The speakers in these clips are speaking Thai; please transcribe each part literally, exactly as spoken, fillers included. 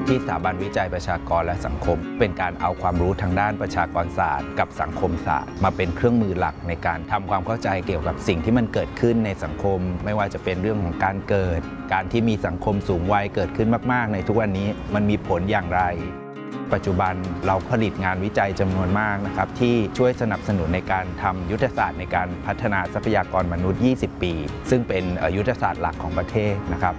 ที่สถาบันวิจัยประชากรและสังคมเป็นการเอาความรู้ทางด้านประชากรศาสตร์กับสังคมศาสตร์มาเป็นเครื่องมือหลักในการทำความเข้าใจเกี่ยวกับสิ่งที่มันเกิดขึ้นในสังคมไม่ว่าจะเป็นเรื่องของการเกิดการที่มีสังคมสูงวัยเกิดขึ้นมากๆในทุกวันนี้มันมีผลอย่างไรปัจจุบันเราผลิตงานวิจัยจำนวนมากนะครับที่ช่วยสนับสนุนในการทำยุทธศาสตร์ในการพัฒนาทรัพยากรมนุษย์ยี่สิบปีซึ่งเป็นยุทธศาสตร์หลักของประเทศนะครับ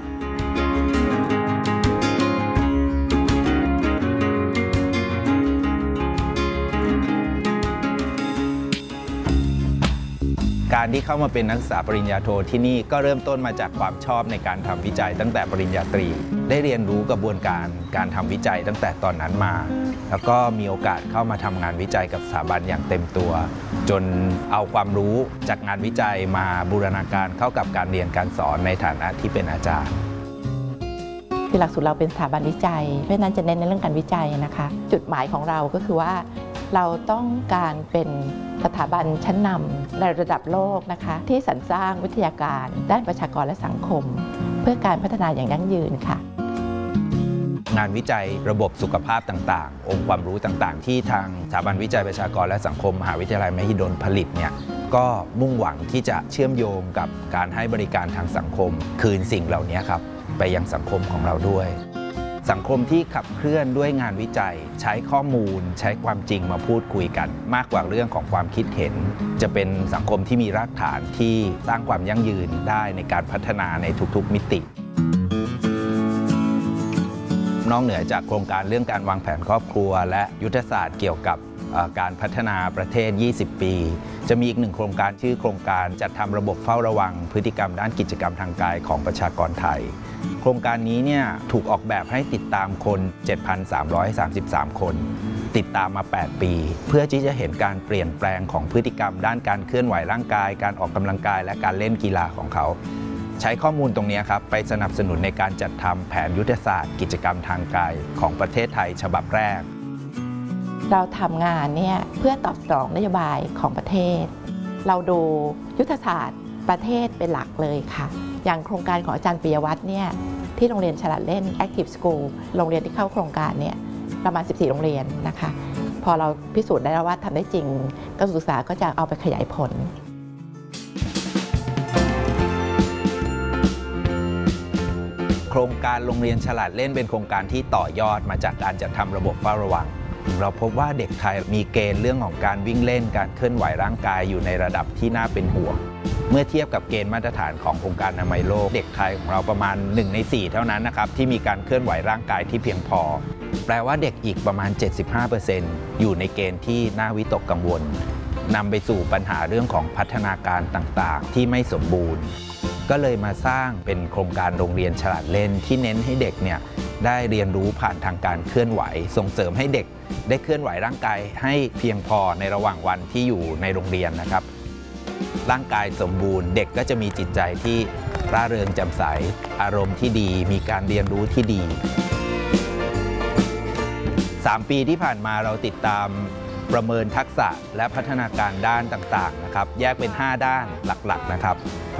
การที่เข้ามาเป็นนักศึกษาปริญญาโทที่นี่ก็เริ่มต้นมาจากความชอบในการทำวิจัยตั้งแต่ปริญญาตรีได้เรียนรู้กระบวนการการทำวิจัยตั้งแต่ตอนนั้นมาแล้วก็มีโอกาสเข้ามาทำงานวิจัยกับสถาบันอย่างเต็มตัวจนเอาความรู้จากงานวิจัยมาบูรณาการเข้ากับการเรียนการสอนในฐานะที่เป็นอาจารย์คือหลักสูตรเราเป็นสถาบันวิจัยเพราะฉะนั้นจะเน้นในเรื่องการวิจัยนะคะจุดหมายของเราก็คือว่าเราต้องการเป็นสถาบันชั้นนำในระดับโลกนะคะที่สรรสร้างวิทยาการด้านประชากรและสังคมเพื่อการพัฒนาอย่างยั่งยืนค่ะงานวิจัยระบบสุขภาพต่างๆองค์ความรู้ต่างๆที่ทางสถาบันวิจัยประชากรและสังคมมหาวิทยาลัยมหิดลผลิตเนี่ยก็มุ่งหวังที่จะเชื่อมโยงกับการให้บริการทางสังคมคืนสิ่งเหล่านี้ครับไปยังสังคมของเราด้วยสังคมที่ขับเคลื่อนด้วยงานวิจัยใช้ข้อมูลใช้ความจริงมาพูดคุยกันมากกว่าเรื่องของความคิดเห็นจะเป็นสังคมที่มีรากฐานที่สร้างความยั่งยืนได้ในการพัฒนาในทุกๆมิตินอกเหนือจากโครงการเรื่องการวางแผนครอบครัวและยุทธศาสตร์เกี่ยวกับการพัฒนาประเทศยี่สิบปีจะมีอีกหนึ่งโครงการชื่อโครงการจัดทำระบบเฝ้าระวังพฤติกรรมด้านกิจกรรมทางกายของประชากรไทยโครงการนี้เนี่ยถูกออกแบบให้ติดตามคน เจ็ดพันสามร้อยสามสิบสาม คนติดตามมาแปดปีเพื่อที่จะเห็นการเปลี่ยนแปลงของพฤติกรรมด้านการเคลื่อนไหวร่างกายการออกกำลังกายและการเล่นกีฬาของเขาใช้ข้อมูลตรงนี้ครับไปสนับสนุนในการจัดทำแผนยุทธศาสตร์กิจกรรมทางกายของประเทศไทยฉบับแรกเราทำงานเนี่ยเพื่อตอบสนองนโยบายของประเทศเราดูยุทธศาสตร์ประเทศเป็นหลักเลยค่ะอย่างโครงการของอาจารย์ปิยวัฒน์เนี่ยที่โรงเรียนฉลาดเล่น Active School โรงเรียนที่เข้าโครงการเนี่ยประมาณสิบสี่โรงเรียนนะคะพอเราพิสูจน์ได้แล้วว่าทำได้จริงกระทรวงศึกษาก็จะเอาไปขยายผลโครงการโรงเรียนฉลาดเล่นเป็นโครงการที่ต่อยอดมาจากการจัดทำระบบเฝ้าระวังเราพบว่าเด็กไทยมีเกณฑ์เรื่องของการวิ่งเล่นการเคลื่อนไหวร่างกายอยู่ในระดับที่น่าเป็นห่วงเมื่อเทียบกับเกณฑ์มาตรฐานขององค์การอนามัยโลกเด็กไทยของเราประมาณหนึ่งในสี่เท่านั้นนะครับที่มีการเคลื่อนไหวร่างกายที่เพียงพอแปลว่าเด็กอีกประมาณ เจ็ดสิบห้าเปอร์เซ็นต์ อยู่ในเกณฑ์ที่น่าวิตกกังวลนำไปสู่ปัญหาเรื่องของพัฒนาการต่างๆที่ไม่สมบูรณ์ก็เลยมาสร้างเป็นโครงการโรงเรียนฉลาดเล่นที่เน้นให้เด็กเนี่ยได้เรียนรู้ผ่านทางการเคลื่อนไหวส่งเสริมให้เด็กได้เคลื่อนไหวร่างกายให้เพียงพอในระหว่างวันที่อยู่ในโรงเรียนนะครับร่างกายสมบูรณ์เด็กก็จะมีจิตใจที่ร่าเริงแจ่มใสอารมณ์ที่ดีมีการเรียนรู้ที่ดีสามปีที่ผ่านมาเราติดตามประเมินทักษะและพัฒนาการด้านต่างๆนะครับแยกเป็นห้าด้านหลักๆนะครับ